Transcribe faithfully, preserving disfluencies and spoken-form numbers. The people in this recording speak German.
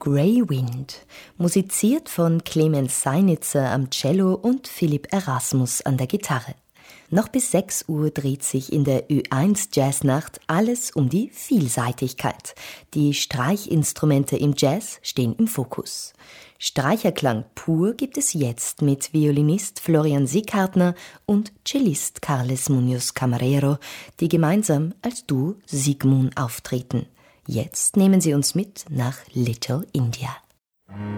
Grey Wind, musiziert von Clemens Seinitzer am Cello und Philipp Erasmus an der Gitarre. Noch bis sechs Uhr dreht sich in der Ö eins Jazznacht alles um die Vielseitigkeit. Die Streichinstrumente im Jazz stehen im Fokus. Streicherklang pur gibt es jetzt mit Violinist Florian Sieghartner und Cellist Carles Muñoz Camarero, die gemeinsam als Duo Sigmund auftreten. Jetzt nehmen sie uns mit nach Little India.